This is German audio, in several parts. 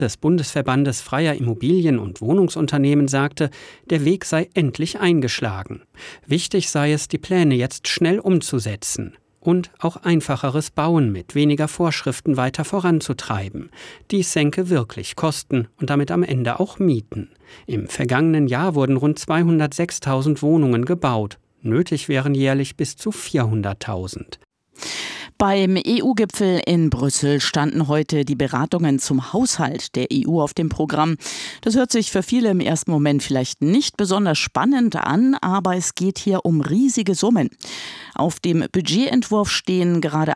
des Bundesverbandes freier Immobilien- und Wohnungsunternehmen sagte, der Weg sei endlich eingeschlagen. Wichtig sei es, die Pläne jetzt schnell umzusetzen und auch einfacheres Bauen mit weniger Vorschriften weiter voranzutreiben. Dies senke wirklich Kosten und damit am Ende auch Mieten. Im vergangenen Jahr wurden rund 206.000 Wohnungen gebaut. Nötig wären jährlich bis zu 400.000. Beim EU-Gipfel in Brüssel standen heute die Beratungen zum Haushalt der EU auf dem Programm. Das hört sich für viele im ersten Moment vielleicht nicht besonders spannend an, aber es geht hier um riesige Summen. Auf dem Budgetentwurf stehen gerade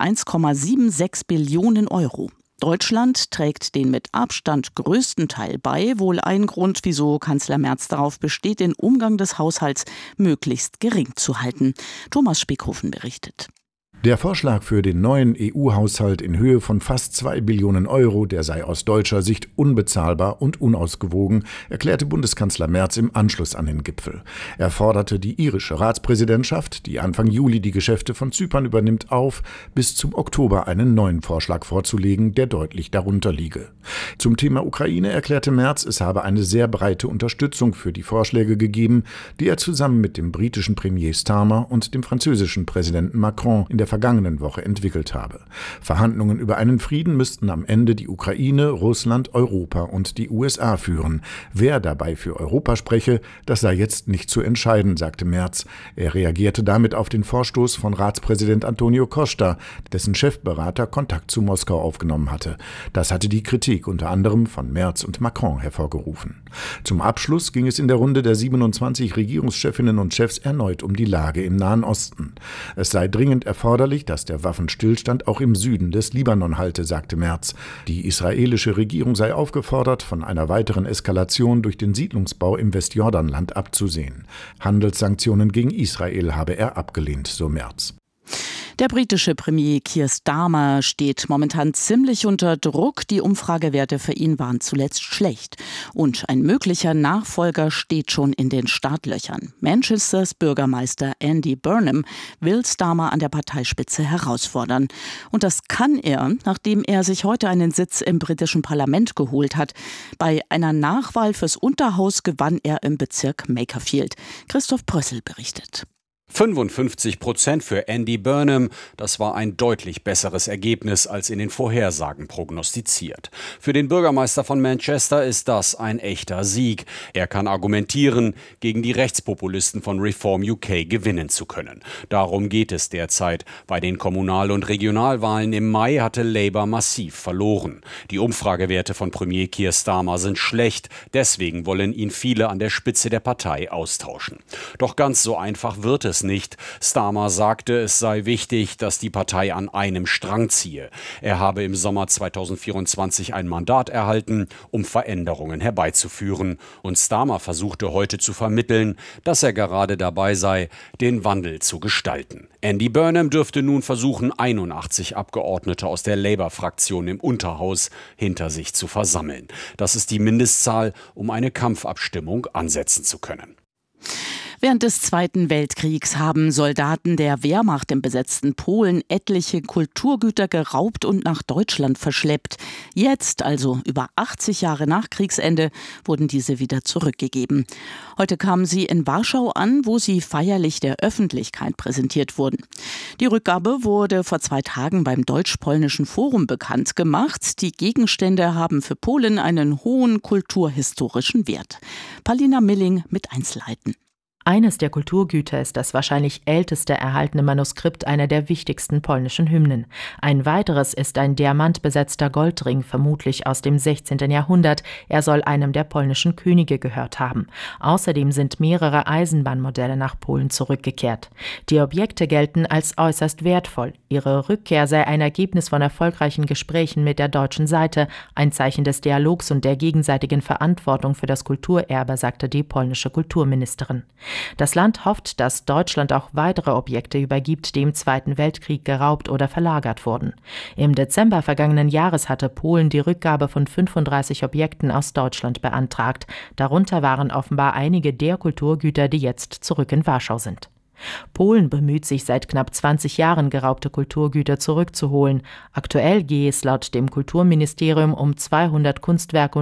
1,76 Billionen Euro. Deutschland trägt den mit Abstand größten Teil bei. Wohl ein Grund, wieso Kanzler Merz darauf besteht, den Umgang des Haushalts möglichst gering zu halten. Thomas Spiekhofen berichtet. Der Vorschlag für den neuen EU-Haushalt in Höhe von fast 2 Billionen Euro, der sei aus deutscher Sicht unbezahlbar und unausgewogen, erklärte Bundeskanzler Merz im Anschluss an den Gipfel. Er forderte die irische Ratspräsidentschaft, die Anfang Juli die Geschäfte von Zypern übernimmt, auf, bis zum Oktober einen neuen Vorschlag vorzulegen, der deutlich darunter liege. Zum Thema Ukraine erklärte Merz, es habe eine sehr breite Unterstützung für die Vorschläge gegeben, die er zusammen mit dem britischen Premier Starmer und dem französischen Präsidenten Macron in der vergangenen Woche entwickelt habe. Verhandlungen über einen Frieden müssten am Ende die Ukraine, Russland, Europa und die USA führen. Wer dabei für Europa spreche, das sei jetzt nicht zu entscheiden, sagte Merz. Er reagierte damit auf den Vorstoß von Ratspräsident Antonio Costa, dessen Chefberater Kontakt zu Moskau aufgenommen hatte. Das hatte die Kritik unter anderem von Merz und Macron hervorgerufen. Zum Abschluss ging es in der Runde der 27 Regierungschefinnen und Chefs erneut um die Lage im Nahen Osten. Es sei dringend erforderlich, dass der Waffenstillstand auch im Süden des Libanon halte, sagte Merz. Die israelische Regierung sei aufgefordert, von einer weiteren Eskalation durch den Siedlungsbau im Westjordanland abzusehen. Handelssanktionen gegen Israel habe er abgelehnt, so Merz. Der britische Premier Keir Starmer steht momentan ziemlich unter Druck. Die Umfragewerte für ihn waren zuletzt schlecht. Und ein möglicher Nachfolger steht schon in den Startlöchern. Manchesters Bürgermeister Andy Burnham will Starmer an der Parteispitze herausfordern. Und das kann er, nachdem er sich heute einen Sitz im britischen Parlament geholt hat. Bei einer Nachwahl fürs Unterhaus gewann er im Bezirk Makerfield. Christoph Brössel berichtet. 55% für Andy Burnham, das war ein deutlich besseres Ergebnis als in den Vorhersagen prognostiziert. Für den Bürgermeister von Manchester ist das ein echter Sieg. Er kann argumentieren, gegen die Rechtspopulisten von Reform UK gewinnen zu können. Darum geht es derzeit. Bei den Kommunal- und Regionalwahlen im Mai hatte Labour massiv verloren. Die Umfragewerte von Premier Keir Starmer sind schlecht, deswegen wollen ihn viele an der Spitze der Partei austauschen. Doch ganz so einfach wird es nicht. Starmer sagte, es sei wichtig, dass die Partei an einem Strang ziehe. Er habe im Sommer 2024 ein Mandat erhalten, um Veränderungen herbeizuführen. Und Starmer versuchte heute zu vermitteln, dass er gerade dabei sei, den Wandel zu gestalten. Andy Burnham dürfte nun versuchen, 81 Abgeordnete aus der Labour-Fraktion im Unterhaus hinter sich zu versammeln. Das ist die Mindestzahl, um eine Kampfabstimmung ansetzen zu können. Während des Zweiten Weltkriegs haben Soldaten der Wehrmacht im besetzten Polen etliche Kulturgüter geraubt und nach Deutschland verschleppt. Jetzt, also über 80 Jahre nach Kriegsende, wurden diese wieder zurückgegeben. Heute kamen sie in Warschau an, wo sie feierlich der Öffentlichkeit präsentiert wurden. Die Rückgabe wurde vor 2 Tagen beim Deutsch-Polnischen Forum bekannt gemacht. Die Gegenstände haben für Polen einen hohen kulturhistorischen Wert. Paulina Milling mit Einzelheiten. Eines der Kulturgüter ist das wahrscheinlich älteste erhaltene Manuskript einer der wichtigsten polnischen Hymnen. Ein weiteres ist ein diamantbesetzter Goldring, vermutlich aus dem 16. Jahrhundert. Er soll einem der polnischen Könige gehört haben. Außerdem sind mehrere Eisenbahnmodelle nach Polen zurückgekehrt. Die Objekte gelten als äußerst wertvoll. Ihre Rückkehr sei ein Ergebnis von erfolgreichen Gesprächen mit der deutschen Seite, ein Zeichen des Dialogs und der gegenseitigen Verantwortung für das Kulturerbe, sagte die polnische Kulturministerin. Das Land hofft, dass Deutschland auch weitere Objekte übergibt, die im Zweiten Weltkrieg geraubt oder verlagert wurden. Im Dezember vergangenen Jahres hatte Polen die Rückgabe von 35 Objekten aus Deutschland beantragt. Darunter waren offenbar einige der Kulturgüter, die jetzt zurück in Warschau sind. Polen bemüht sich seit knapp 20 Jahren, geraubte Kulturgüter zurückzuholen. Aktuell gehe es laut dem Kulturministerium um 200 Kunstwerke